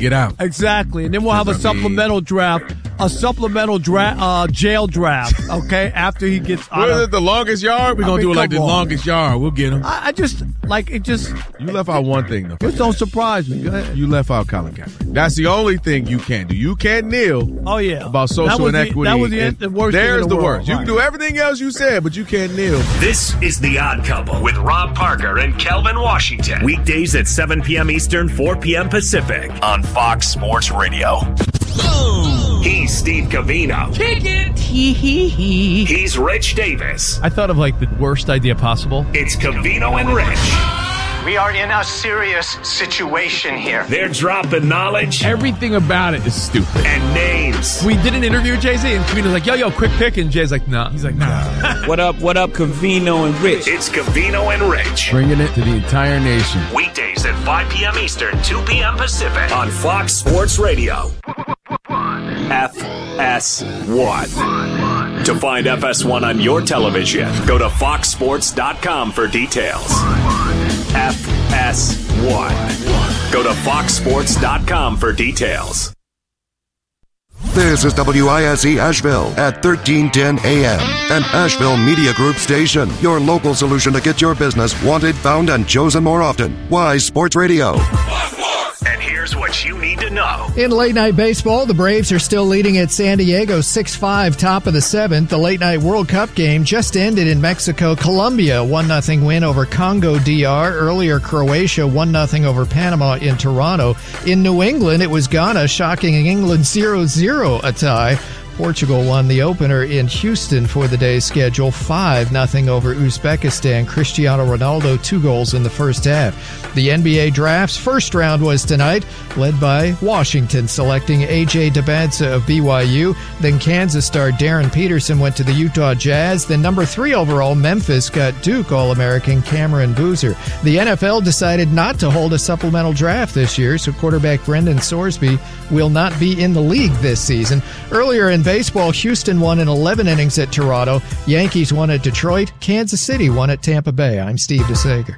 get out. Exactly. And then we'll have a supplemental draft. A supplemental jail draft, okay, after he gets out of the longest yard? We're going to do it like the longest yard. We'll get him. I just, like, it just... You left out one thing, though. Just don't surprise me. Go ahead. You left out Colin Kaepernick. That's the only thing you can't do. You can't kneel about social inequity. That was the worst thing in There's the worst. world. You can do everything else you said, but you can't kneel. This is The Odd Couple with Rob Parker and Kelvin Washington. Weekdays at 7 p.m. Eastern, 4 p.m. Pacific on Fox Sports Radio. He's Steve Covino. Kick it. He's Rich Davis. I thought of like the worst idea possible. It's Covino and Rich. We are in a serious situation here. They're dropping knowledge. Everything about it is stupid. And names. We did an interview with Jay-Z, and Covino's like, yo, quick pick. And Jay's like, nah. He's like, nah. What up, Covino and Rich? It's Covino and Rich. Bringing it to the entire nation. Weekdays at 5 p.m. Eastern, 2 p.m. Pacific on Fox Sports Radio. FS1. To find FS1 on your television, go to foxsports.com for details. FS1. Go to foxsports.com for details. This is WISE Asheville at 1310 AM, an Asheville Media Group station. Your local solution to get your business wanted, found, and chosen more often. Wise Sports Radio. And here's what you need to know. In late night baseball, the Braves are still leading at San Diego 6-5, top of the seventh. The late night World Cup game just ended in Mexico. Colombia 1-0 win over Congo DR. Earlier, Croatia 1-0 over Panama in Toronto. In New England, it was Ghana shocking England 0-0 a tie. Portugal won the opener in Houston for the day's schedule, 5-0 over Uzbekistan. Cristiano Ronaldo, 2 goals in the first half. The NBA draft's first round was tonight, led by Washington, selecting A.J. Debadze of BYU. Then Kansas star Darren Peterson went to the Utah Jazz. Then number 3 overall, Memphis got Duke All-American Cameron Boozer. The NFL decided not to hold a supplemental draft this year, so quarterback Brendan Sorsby will not be in the league this season. Earlier in baseball, Houston won in 11 innings at Toronto. Yankees won at Detroit. Kansas City won at Tampa Bay. I'm Steve DeSager.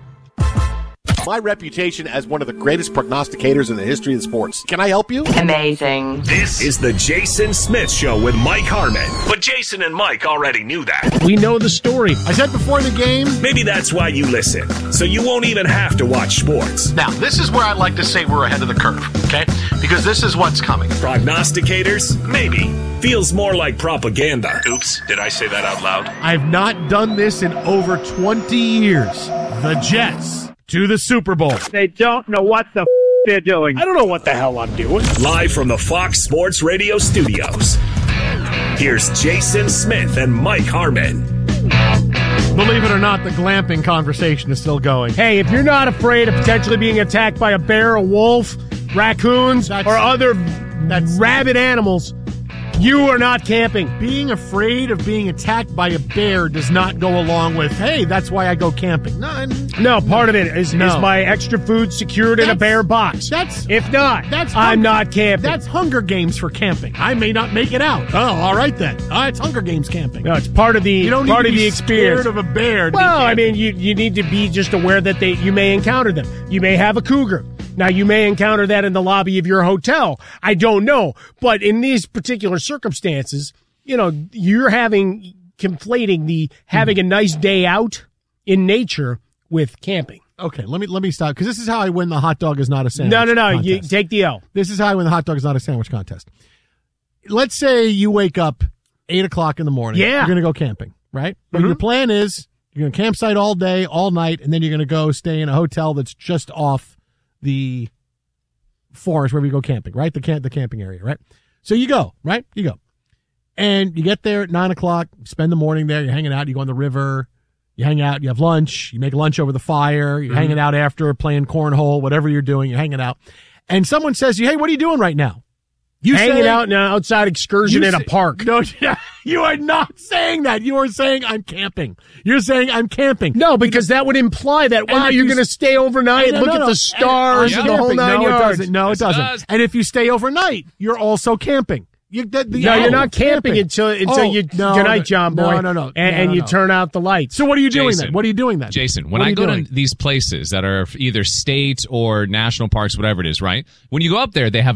My reputation as one of the greatest prognosticators in the history of sports. Can I help you? Amazing. This is the Jason Smith Show with Mike Harmon. But Jason and Mike already knew that. We know the story. I said before the game. Maybe that's why you listen, so you won't even have to watch sports. Now, this is where I'd like to say we're ahead of the curve, okay? Because this is what's coming. Prognosticators? Maybe. Feels more like propaganda. Oops, did I say that out loud? I've not done this in over 20 years. The Jets to the Super Bowl. They don't know what the they're doing. I don't know what the hell I'm doing. Live from the Fox Sports Radio studios, here's Jason Smith and Mike Harmon. Believe it or not, the glamping conversation is still going. Hey, if you're not afraid of potentially being attacked by a bear, a wolf, raccoons, or other rabid animals, you are not camping. Being afraid of being attacked by a bear does not go along with, hey, that's why I go camping. No, part of it is my extra food secured in a bear box. If not, I'm not camping. That's Hunger Games for camping. I may not make it out. Oh, all right then. It's Hunger Games camping. No, it's part of the you don't part need to be of the experience. Scared of a bear. Well, I mean, you need to be just aware that you may encounter them. You may have a cougar. Now, you may encounter that in the lobby of your hotel. I don't know. But in these particular circumstances, you're conflating the having a nice day out in nature with camping. Okay, let me stop, because this is how I win the hot dog is not a sandwich contest. No, you take the L. This is how I win the hot dog is not a sandwich contest. Let's say you wake up 8 o'clock in the morning. Yeah. You're going to go camping, right? But your plan is you're going to campsite all day, all night, and then you're going to go stay in a hotel that's just off the forest where we go camping, right? The camping area, right? So you go, right? You go. And you get there at 9 o'clock, spend the morning there, you're hanging out, you go on the river, you hang out, you have lunch, you make lunch over the fire, you're hanging out after, playing cornhole, whatever you're doing, you're hanging out. And someone says to you, hey, what are you doing right now? You hanging out in an outside excursion in a park. No, you are not saying that. You are saying I'm camping. You're saying I'm camping. No, because that would imply that, wow, you're going to stay overnight, look at the stars and the whole 9 yards. No, it doesn't. And if you stay overnight, you're also camping. You're not camping until good night, John Boy. No. And you turn out the lights. So what are you doing then? What are you doing then? Jason, when I go to these places that are either state or national parks, whatever it is, right? When you go up there, they have